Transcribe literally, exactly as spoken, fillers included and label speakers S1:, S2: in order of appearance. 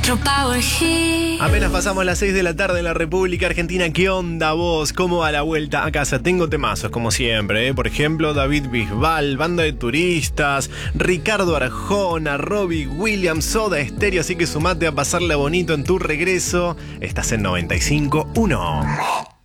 S1: Apenas pasamos las seis de la tarde en la República Argentina. ¿Qué onda vos? ¿Cómo va la vuelta a casa? Tengo temazos como siempre, ¿eh? Por ejemplo, David Bisbal, Banda de Turistas, Ricardo Arjona, Robbie Williams, Soda Stereo. Así que sumate a pasarla bonito en tu regreso. Estás en noventa y cinco punto uno.